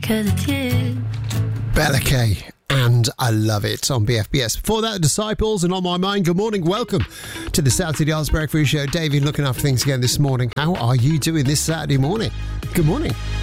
'cause it's you. Bella Kay, and I love it on BFBS. Before that, Disciples and On My Mind. Good morning. Welcome to the Saturday Arts Breakfast Show. David looking after things again this morning. How are you doing this Saturday morning? Good morning.